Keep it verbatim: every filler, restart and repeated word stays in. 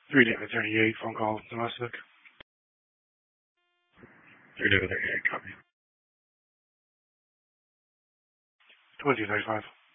three David thirty-eight, phone call domestic. three David thirty-eight, copy. twenty-two thirty-five.